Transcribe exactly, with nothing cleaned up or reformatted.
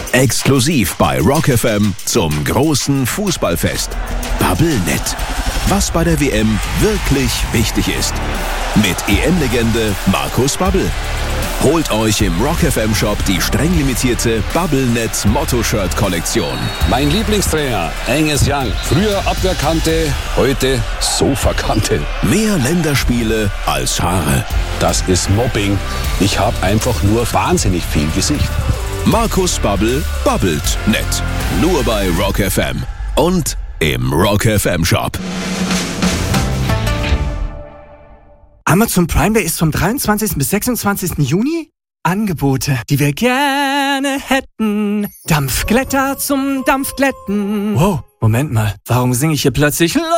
Exklusiv bei Rock F M zum großen Fußballfest. Bubblenet. Was bei der W M wirklich wichtig ist. Mit E M-Legende Markus Babbel. Holt euch im Rock F M Shop die streng limitierte Bubblenet Motto-Shirt-Kollektion. Mein Lieblingstrainer, Angus Young. Früher Abwehrkante, heute Sofakante. Mehr Länderspiele als Haare. Das ist Mobbing. Ich habe einfach nur wahnsinnig viel Gesicht. Markus Babbel babbelt nett. Nur bei Rock F M und im Rock F M Shop. Amazon Prime Day ist vom dreiundzwanzigsten bis sechsundzwanzigsten Juni. Angebote, die wir gerne hätten. Dampfglätter zum Dampfglätten. Wow, Moment mal, warum singe ich hier plötzlich